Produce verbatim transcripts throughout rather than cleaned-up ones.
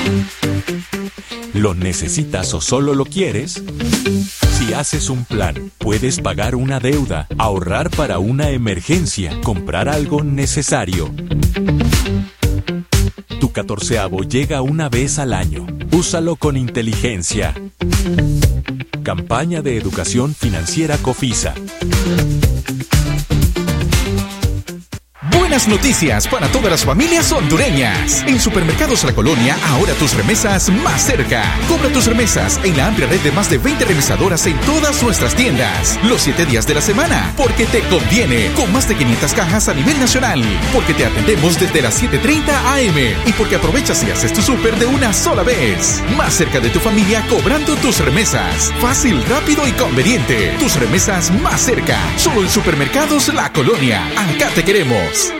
¿Lo necesitas o solo lo quieres? Si haces un plan, puedes pagar una deuda, ahorrar para una emergencia, comprar algo necesario. Tu catorceavo llega una vez al año. Úsalo con inteligencia. Campaña de Educación Financiera COFISA. Buenas noticias para todas las familias hondureñas. En Supermercados La Colonia, ahora tus remesas más cerca. Cobra tus remesas en la amplia red de más de veinte remesadoras en todas nuestras tiendas. Los siete días de la semana. Porque te conviene. Con más de quinientas cajas a nivel nacional. Porque te atendemos desde las siete treinta a eme. Y porque aprovechas y haces tu súper de una sola vez. Más cerca de tu familia cobrando tus remesas. Fácil, rápido y conveniente. Tus remesas más cerca. Solo en Supermercados La Colonia. Acá te queremos.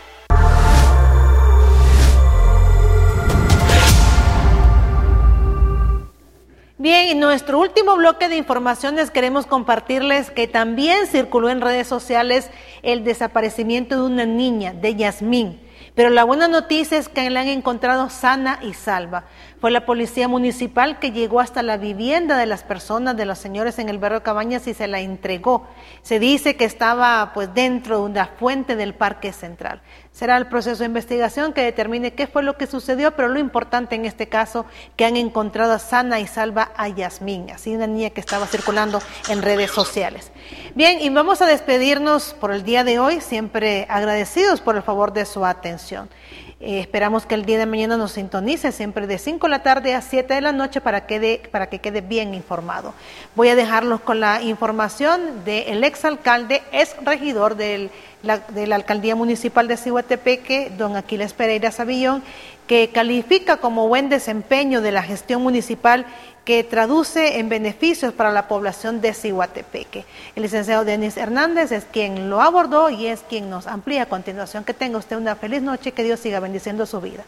Bien, en nuestro último bloque de informaciones queremos compartirles que también circuló en redes sociales el desaparecimiento de una niña, de Yasmín. Pero la buena noticia es que la han encontrado sana y salva. Fue la policía municipal que llegó hasta la vivienda de las personas, de los señores en el barrio Cabañas, y se la entregó. Se dice que estaba pues dentro de una fuente del Parque Central. Será el proceso de investigación que determine qué fue lo que sucedió, pero lo importante en este caso, que han encontrado sana y salva a Yasmín, así una niña que estaba circulando en redes sociales. Bien, y vamos a despedirnos por el día de hoy, siempre agradecidos por el favor de su atención. Eh, esperamos que el día de mañana nos sintonice siempre de cinco de la tarde a siete de la noche para, quede, para que quede bien informado. Voy a dejarlos con la información del exalcalde, ex regidor del, la, de la Alcaldía Municipal de Ciguatepeque, don Aquiles Pereira Savillón, que califica como buen desempeño de la gestión municipal que traduce en beneficios para la población de Ciguatepeque. El licenciado Denis Hernández es quien lo abordó y es quien nos amplía a continuación. Que tenga usted una feliz noche y que Dios siga bendiciendo su vida.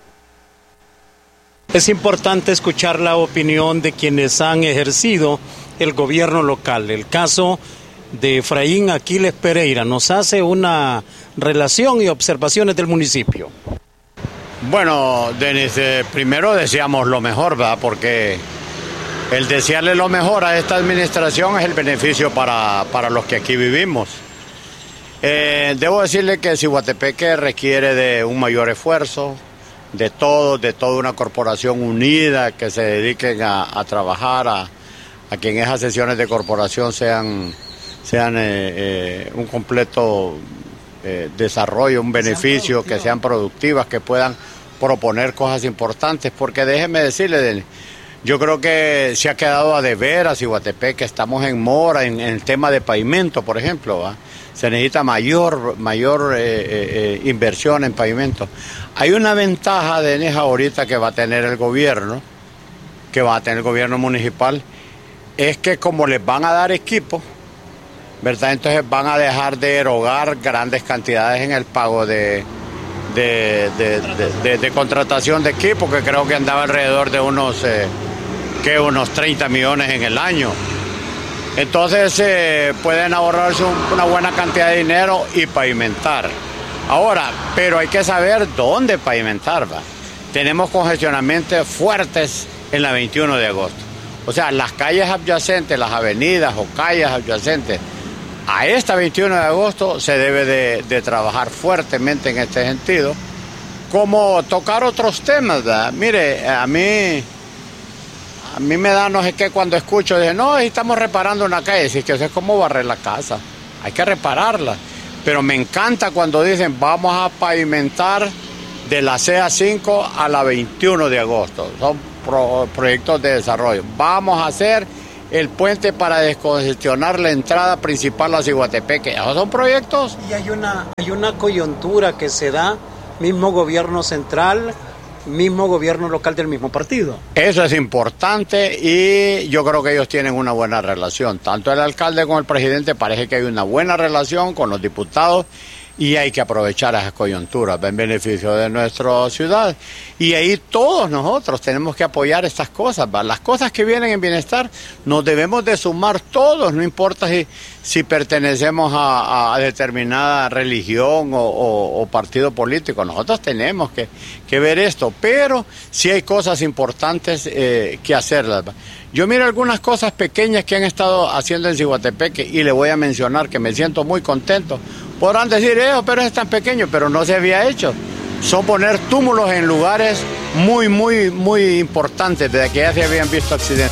Es importante escuchar la opinión de quienes han ejercido el gobierno local. El caso de Efraín Aquiles Pereira nos hace una relación y observaciones del municipio. Bueno, Denis, eh, primero deseamos lo mejor, ¿verdad? Porque el desearle lo mejor a esta administración es el beneficio para, para los que aquí vivimos. Eh, debo decirle que Ciguatepeque requiere de un mayor esfuerzo, de todos, de toda una corporación unida que se dediquen a, a trabajar, a, a que en esas sesiones de corporación sean, sean eh, eh, un completo eh, desarrollo, un beneficio, que sean productivas, que puedan proponer cosas importantes, porque déjeme decirle, Denis, yo creo que se ha quedado a deber a Ciguatepeque, estamos en mora en, en el tema de pavimento, por ejemplo, ¿va? Se necesita mayor, mayor eh, eh, inversión en pavimento. Hay una ventaja de Denis ahorita que va a tener el gobierno, que va a tener el gobierno municipal, es que como les van a dar equipo, ¿verdad? Entonces van a dejar de erogar grandes cantidades en el pago de, de, de, de, de, de contratación de equipo, que creo que andaba alrededor de unos... Eh, que unos treinta millones en el año. Entonces eh, pueden ahorrarse un, una buena cantidad de dinero y pavimentar. Ahora, pero hay que saber dónde pavimentar, ¿va? Tenemos congestionamientos fuertes en la veintiuno de agosto. O sea, las calles adyacentes, las avenidas o calles adyacentes a esta veintiuno de agosto se debe de, de trabajar fuertemente en este sentido, como tocar otros temas, ¿verdad? Mire, a mí... A mí me da no sé qué cuando escucho, dije, no, estamos reparando una calle, así que eso es como barrer la casa, hay que repararla. Pero me encanta cuando dicen, vamos a pavimentar de la C A cinco a la veintiuno de agosto, son pro, proyectos de desarrollo. Vamos a hacer el puente para descongestionar la entrada principal a Ciguatepeque, esos son proyectos. Y hay una, hay una coyuntura que se da, mismo gobierno central, mismo gobierno local del mismo partido. Eso es importante y yo creo que ellos tienen una buena relación. Tanto el alcalde como el presidente parece que hay una buena relación con los diputados y hay que aprovechar esas coyunturas en beneficio de nuestra ciudad. Y ahí todos nosotros tenemos que apoyar estas cosas, ¿va? Las cosas que vienen en bienestar nos debemos de sumar todos, no importa si, si pertenecemos a, a determinada religión o, o, o partido político, nosotros tenemos que, que ver esto, pero sí hay cosas importantes eh, que hacerlas, ¿va? Yo miro algunas cosas pequeñas que han estado haciendo en Ciguatepeque y le voy a mencionar que me siento muy contento. Podrán decir, eh, pero es tan pequeño, pero no se había hecho. Son poner túmulos en lugares muy, muy, muy importantes, desde que ya se habían visto accidentes.